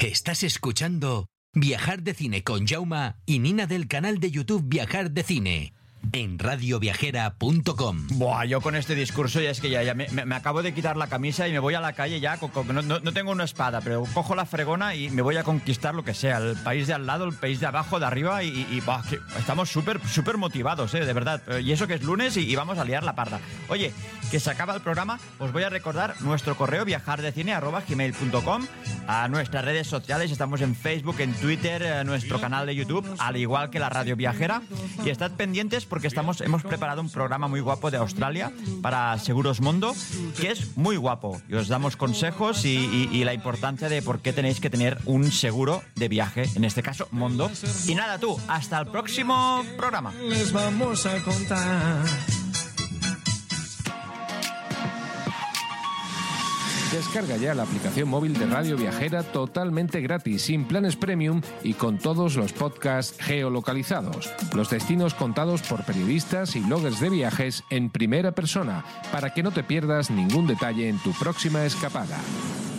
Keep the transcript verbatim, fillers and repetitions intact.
Estás escuchando Viajar de Cine con Jauma y Nina del canal de YouTube Viajar de Cine en radio viajera punto com. Buah, yo con este discurso ya es que ya, ya me, me acabo de quitar la camisa y me voy a la calle ya, con, con, no, no tengo una espada, pero cojo la fregona y me voy a conquistar lo que sea, el país de al lado, el país de abajo, de arriba, y, y, y buah, que estamos súper súper motivados, eh, de verdad. Y eso que es lunes y, y vamos a liar la parda. Oye, que se acaba el programa, os voy a recordar nuestro correo viajardecine arroba gmail punto com, a nuestras redes sociales, estamos en Facebook, en Twitter, a nuestro canal de YouTube, al igual que la Radio Viajera, y estad pendientes porque estamos, hemos preparado un programa muy guapo de Australia para Seguros Mondo, que es muy guapo, y os damos consejos y, y, y la importancia de por qué tenéis que tener un seguro de viaje, en este caso Mondo. Y nada, tú, hasta el próximo programa. Les vamos a contar. Descarga ya la aplicación móvil de Radio Viajera totalmente gratis, sin planes premium y con todos los podcasts geolocalizados. Los destinos contados por periodistas y bloggers de viajes en primera persona, para que no te pierdas ningún detalle en tu próxima escapada.